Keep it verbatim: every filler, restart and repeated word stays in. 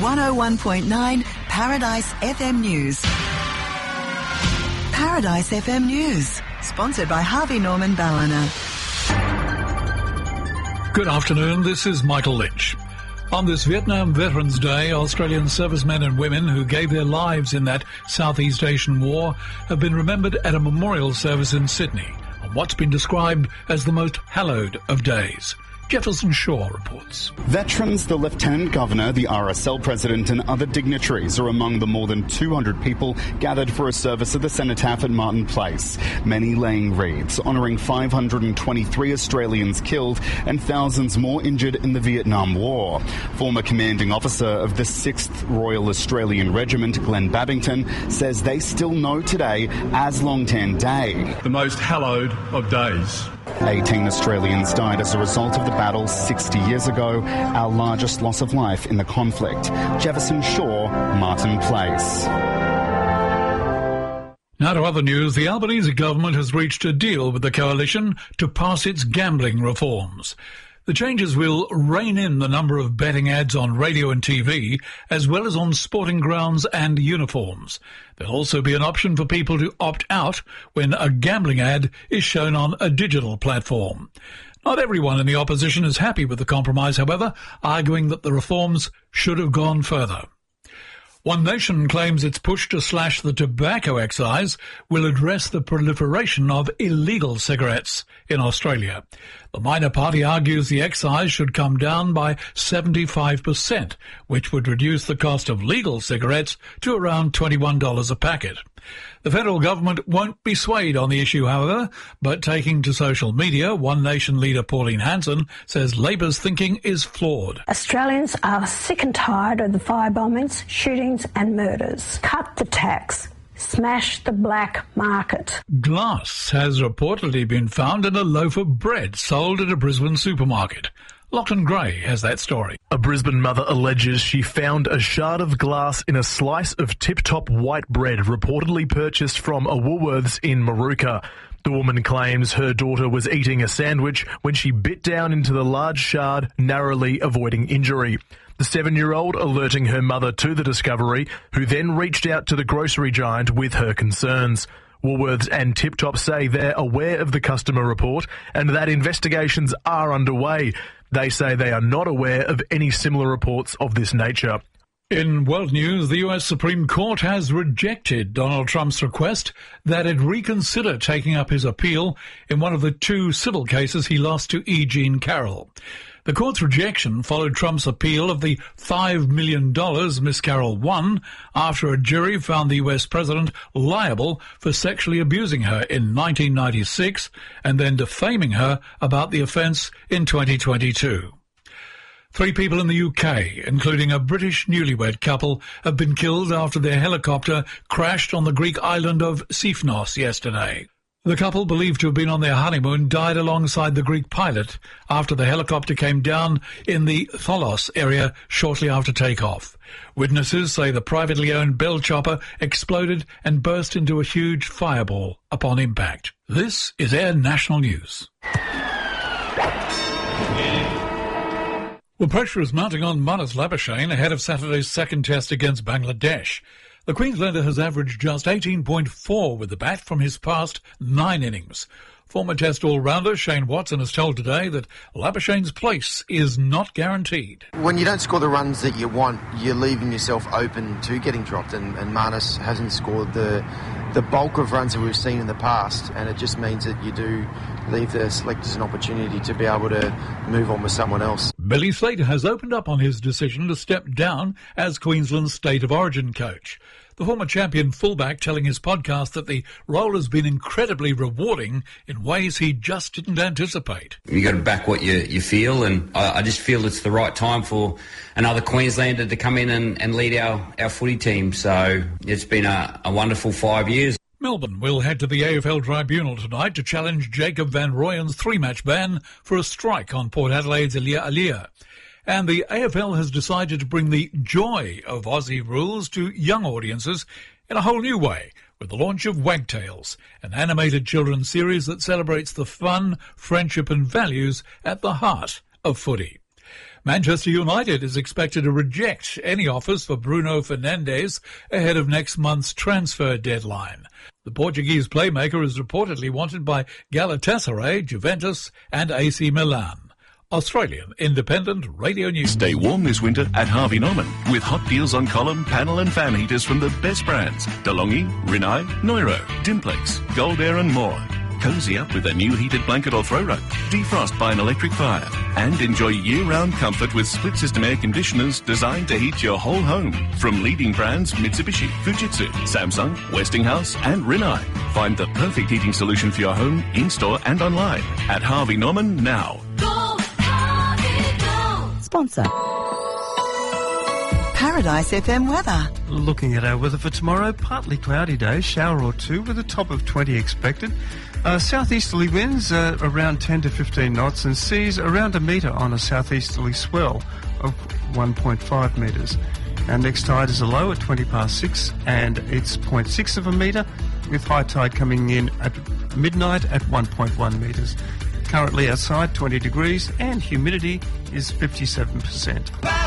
one oh one point nine Paradise F M News. Paradise F M News, sponsored by Harvey Norman Ballina. Good afternoon, this is Michael Lynch. On this Vietnam Veterans Day, Australian servicemen and women who gave their lives in that Southeast Asian war have been remembered at a memorial service in Sydney on what's been described as the most hallowed of days. Jefferson Shaw reports. Veterans, the Lieutenant Governor, the R S L President and other dignitaries are among the more than two hundred people gathered for a service at the Cenotaph at Martin Place, many laying wreaths honouring five hundred twenty-three Australians killed and thousands more injured in the Vietnam War. Former commanding officer of the sixth Royal Australian Regiment, Glenn Babington, says they still know today as Long Tan Day. The most hallowed of days. eighteen Australians died as a result of the battle sixty years ago, our largest loss of life in the conflict. Jefferson Shaw, Martin Place. Now to other news. The Albanese government has reached a deal with the coalition to pass its gambling reforms. The changes will rein in the number of betting ads on radio and T V, as well as on sporting grounds and uniforms. There'll also be an option for people to opt out when a gambling ad is shown on a digital platform. Not everyone in the opposition is happy with the compromise, however, arguing that the reforms should have gone further. One Nation claims its push to slash the tobacco excise will address the proliferation of illegal cigarettes in Australia. The minor party argues the excise should come down by seventy-five percent, which would reduce the cost of legal cigarettes to around twenty-one dollars a packet. The federal government won't be swayed on the issue, however, but taking to social media, One Nation leader Pauline Hanson says Labor's thinking is flawed. Australians are sick and tired of the fire bombings, shootings and murders. Cut the tax. Smash the black market. Glass has reportedly been found in a loaf of bread sold at a Brisbane supermarket. Lachlan Gray has that story. A Brisbane mother alleges she found a shard of glass in a slice of tip-top white bread reportedly purchased from a Woolworths in Maruka. The woman claims her daughter was eating a sandwich when she bit down into the large shard, narrowly avoiding injury. The seven-year-old alerting her mother to the discovery, who then reached out to the grocery giant with her concerns. Woolworths and Tip Top say they're aware of the customer report and that investigations are underway. They say they are not aware of any similar reports of this nature. In world news, the U S Supreme Court has rejected Donald Trump's request that it reconsider taking up his appeal in one of the two civil cases he lost to E. Jean Carroll. The court's rejection followed Trump's appeal of the five million dollars Miss Carroll won after a jury found the U S president liable for sexually abusing her in nineteen ninety-six and then defaming her about the offence in twenty twenty-two. Three people in the U K, including a British newlywed couple, have been killed after their helicopter crashed on the Greek island of Sifnos yesterday. The couple, believed to have been on their honeymoon, died alongside the Greek pilot after the helicopter came down in the Tholos area shortly after takeoff. Witnesses say the privately owned Bell chopper exploded and burst into a huge fireball upon impact. This is Air National News. Well, pressure is mounting on Marnus Labuschagne ahead of Saturday's second test against Bangladesh. The Queenslander has averaged just eighteen point four with the bat from his past nine innings. Former Test all-rounder Shane Watson has told Today that Labuschagne's place is not guaranteed. When you don't score the runs that you want, you're leaving yourself open to getting dropped, and, and Marnus hasn't scored the the bulk of runs that we've seen in the past, and it just means that you do leave the selectors an opportunity to be able to move on with someone else. Billy Slater has opened up on his decision to step down as Queensland's State of Origin coach. The former champion fullback telling his podcast that the role has been incredibly rewarding in ways he just didn't anticipate. You got to back what you, you feel, and I, I just feel it's the right time for another Queenslander to come in and, and lead our, our footy team. So it's been a, a wonderful five years. Melbourne will head to the A F L Tribunal tonight to challenge Jacob Van Rooyen's three-match ban for a strike on Port Adelaide's Ilia Alia. And the A F L has decided to bring the joy of Aussie rules to young audiences in a whole new way with the launch of Wagtails, an animated children's series that celebrates the fun, friendship and values at the heart of footy. Manchester United is expected to reject any offers for Bruno Fernandes ahead of next month's transfer deadline. The Portuguese playmaker is reportedly wanted by Galatasaray, Juventus and A C Milan. Australian Independent Radio News. Stay warm this winter at Harvey Norman with hot deals on column, panel and fan heaters from the best brands. DeLonghi, Rinnai, Neuro, Dimplex, Gold Air and more. Cozy up with a new heated blanket or throw rug. Defrost by an electric fire. And enjoy year-round comfort with split-system air conditioners designed to heat your whole home. From leading brands Mitsubishi, Fujitsu, Samsung, Westinghouse and Rinnai. Find the perfect heating solution for your home, in-store and online at Harvey Norman now. Go, Harvey, go. Sponsor. Paradise F M weather. Looking at our weather for tomorrow, partly cloudy day, shower or two with a top of twenty expected. Uh, southeasterly winds uh, around ten to fifteen knots and seas around a metre on a southeasterly swell of one point five metres. Our next tide is a low at twenty past six and it's zero point six of a metre, with high tide coming in at midnight at one point one metres. Currently outside twenty degrees and humidity is fifty-seven percent.